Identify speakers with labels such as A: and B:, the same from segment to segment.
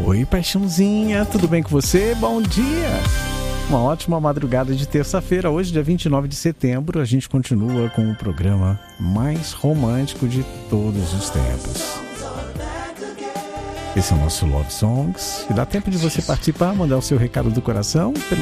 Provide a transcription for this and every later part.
A: Oi, paixãozinha, tudo bem com você? Bom dia! Uma ótima madrugada de terça-feira, hoje, dia 29 de setembro, a gente continua com o programa mais romântico de todos os tempos. Esse é o nosso Love Songs, e dá tempo de você participar, mandar o seu recado do coração pelo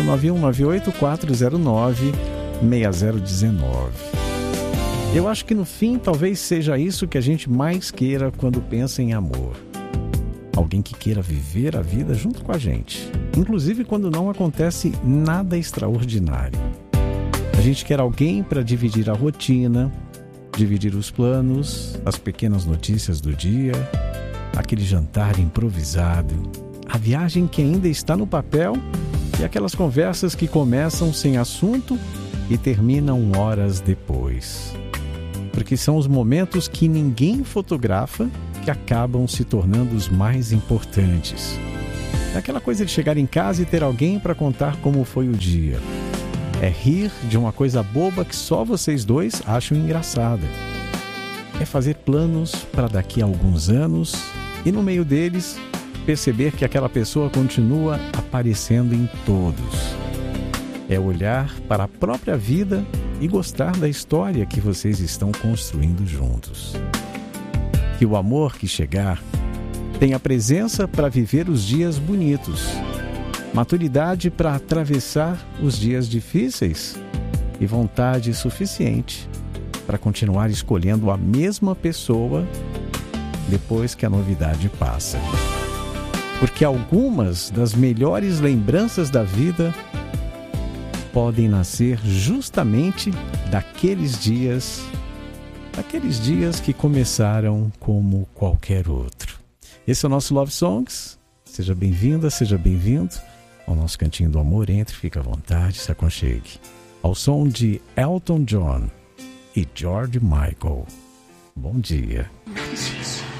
A: 9198-409-6019. Eu acho que no fim, talvez seja isso que a gente mais queira quando pensa em amor. Alguém que queira viver a vida junto com a gente, inclusive quando não acontece nada extraordinário. A gente quer alguém para dividir a rotina, dividir os planos, as pequenas notícias do dia, aquele jantar improvisado, a viagem que ainda está no papel e aquelas conversas que começam sem assunto e terminam horas depois. Porque são os momentos que ninguém fotografa que acabam se tornando os mais importantes. É aquela coisa de chegar em casa e ter alguém para contar como foi o dia. É rir de uma coisa boba que só vocês dois acham engraçada. É fazer planos para daqui a alguns anos e no meio deles perceber que aquela pessoa continua aparecendo em todos. É olhar para a própria vida e gostar da história que vocês estão construindo juntos. Que o amor que chegar tenha presença para viver os dias bonitos, maturidade para atravessar os dias difíceis e vontade suficiente para continuar escolhendo a mesma pessoa depois que a novidade passa. Porque algumas das melhores lembranças da vida podem nascer justamente daqueles dias que começaram como qualquer outro. Esse é o nosso Love Songs. Seja bem-vinda, seja bem-vindo ao nosso Cantinho do Amor. Entre, fique à vontade, se aconchegue. Ao som de Elton John e George Michael. Bom dia.